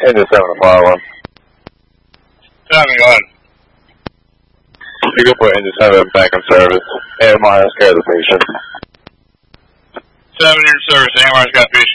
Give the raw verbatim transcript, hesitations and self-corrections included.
Engine seven to fire one. seven, go ahead. You can put engine seven back in service. A M R has care of the patient. seven, your service. A M R's got patient.